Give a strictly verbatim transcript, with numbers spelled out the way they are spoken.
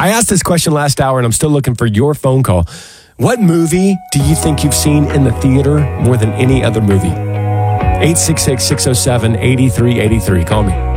I asked this question last hour, and I'm still looking for your phone call. What movie do you think you've seen in the theater more than any other movie? eight six six, six oh seven, eight three eight three. Call me.